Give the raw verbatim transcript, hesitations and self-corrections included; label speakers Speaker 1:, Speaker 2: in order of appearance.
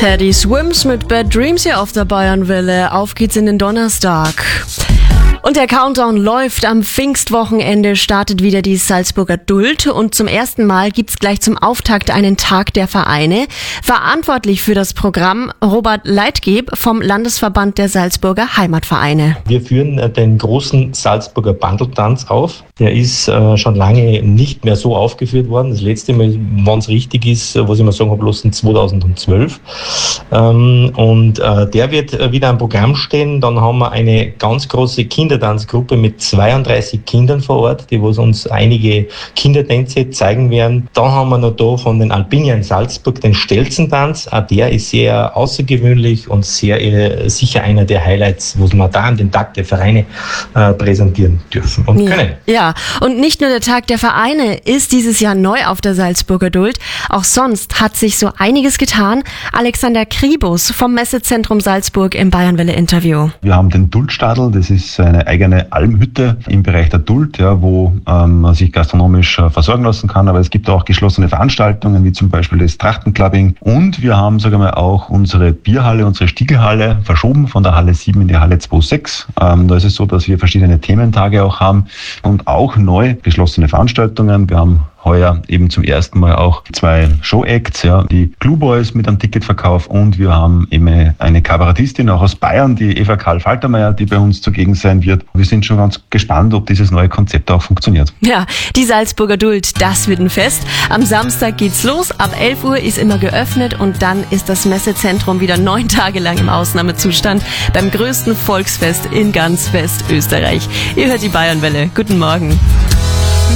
Speaker 1: Teddy Swims mit Bad Dreams hier auf der Bayernwelle. Auf geht's in den Donnerstag. Und der Countdown läuft. Am Pfingstwochenende startet wieder die Salzburger Duld und zum ersten Mal gibt's gleich zum Auftakt einen Tag der Vereine. Verantwortlich für das Programm Robert Leitgeb vom Landesverband der Salzburger Heimatvereine.
Speaker 2: Wir führen den großen Salzburger Bandeltanz auf. Der ist äh, schon lange nicht mehr so aufgeführt worden. Das letzte Mal, wenn es richtig ist, was ich mal sagen habe, bloß in zweitausendzwölf. Ähm, und äh, der wird äh, wieder am Programm stehen. Dann haben wir eine ganz große Kindertanzgruppe mit zweiunddreißig Kindern vor Ort, die was uns einige Kindertänze zeigen werden. Dann haben wir noch da von den Alpiniern in Salzburg den Stelzentanz. Auch der ist sehr außergewöhnlich und sehr äh, sicher einer der Highlights, was wir da an den Tag der Vereine äh, präsentieren dürfen und
Speaker 1: ja.
Speaker 2: können.
Speaker 1: Ja, und nicht nur der Tag der Vereine ist dieses Jahr neu auf der Salzburger Duld. Auch sonst hat sich so einiges getan. Alexander Kribus vom Messezentrum Salzburg im Bayernwelle-Interview.
Speaker 3: Wir haben den Duldstadel, das ist eine eigene Almhütte im Bereich der Duld, ja, wo ähm, man sich gastronomisch äh, versorgen lassen kann. Aber es gibt auch geschlossene Veranstaltungen, wie zum Beispiel das Trachtenclubbing. Und wir haben, sagen wir mal, auch unsere Bierhalle, unsere Stiegelhalle verschoben von der Halle sieben in die Halle zwei Komma sechs. Ähm, da ist es so, dass wir verschiedene Thementage auch haben und auch neu geschlossene Veranstaltungen. Wir haben heuer eben zum ersten Mal auch zwei Show-Acts, ja, die Glue Boys mit einem Ticketverkauf, und wir haben eben eine Kabarettistin auch aus Bayern, die Eva Karl Faltermeier, die bei uns zugegen sein wird. Wir sind schon ganz gespannt, ob dieses neue Konzept auch funktioniert.
Speaker 1: Ja, die Salzburger Duld, das wird ein Fest. Am Samstag geht's los, ab elf Uhr ist immer geöffnet und dann ist das Messezentrum wieder neun Tage lang im Ausnahmezustand beim größten Volksfest in ganz Westösterreich. Ihr hört die Bayernwelle. Guten Morgen.